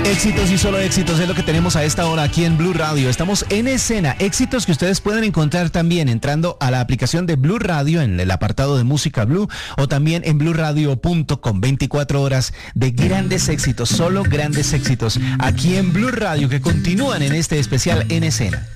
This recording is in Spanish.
Éxitos y solo éxitos es lo que tenemos a esta hora aquí en Blue Radio. Estamos en escena. Éxitos que ustedes pueden encontrar también entrando a la aplicación de Blue Radio en el apartado de Música Blue o también en bluradio.com. 24 horas de grandes éxitos, solo grandes éxitos aquí en Blue Radio que continúan en este especial en escena.